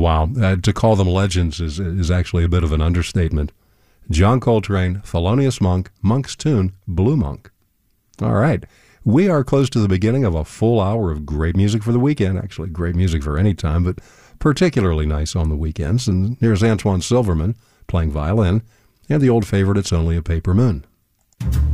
Wow. To call them legends is actually a bit of an understatement. John Coltrane, Thelonious Monk, Monk's Tune, Blue Monk. All right. We are close to the beginning of a full hour of great music for the weekend. Actually, great music for any time, but particularly nice on the weekends. And here's Antoine Silverman playing violin and the old favorite, It's Only a Paper Moon.